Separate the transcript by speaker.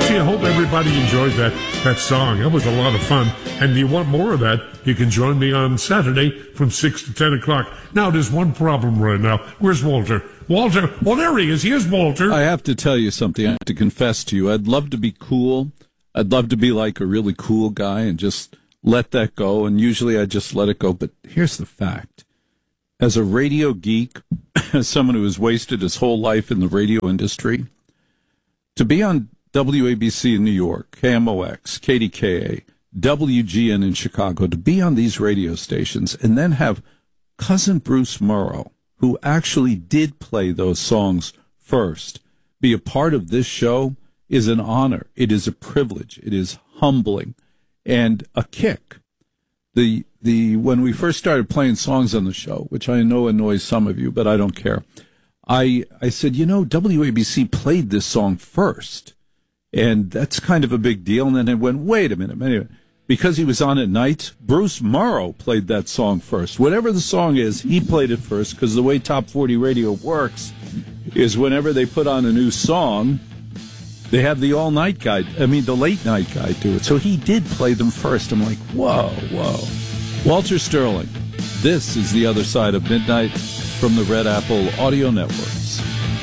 Speaker 1: Gee, I hope everybody enjoyed that song. That was a lot of fun. And you want more of that, you can join me on Saturday from 6 to 10 o'clock. Now, there's one problem right now. Where's Walter? Walter, well, there he is. Here's Walter.
Speaker 2: I have to tell you something. I have to confess to you. I'd love to be cool. I'd love to be like a really cool guy and just let that go. And usually I just let it go. But here's the fact. As a radio geek, as someone who has wasted his whole life in the radio industry, to be on WABC in New York, KMOX, KDKA, WGN in Chicago, to be on these radio stations and then have Cousin Bruce Morrow, who actually did play those songs first, be a part of this show is an honor. It is a privilege. It is humbling and a kick. When we first started playing songs on the show, which I know annoys some of you, but I don't care, I said, WABC played this song first, and that's kind of a big deal. And then it went, wait a minute. Anyway, because he was on at night, Bruce Morrow played that song first. Whatever the song is, he played it first, because the way Top 40 Radio works is whenever they put on a new song, they have the all-night guy, the late-night guy do it. So he did play them first. I'm like, whoa. Walter Sterling, this is The Other Side of Midnight from the Red Apple Audio Networks.